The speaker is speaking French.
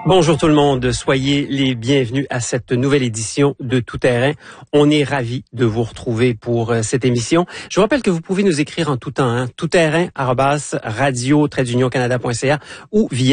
Bonjour tout le monde, soyez les bienvenus à cette nouvelle édition de Tout Terrain. On est ravis de vous retrouver pour cette émission. Je vous rappelle que vous pouvez nous écrire en tout temps, toutterrain@radio-canada.ca ou via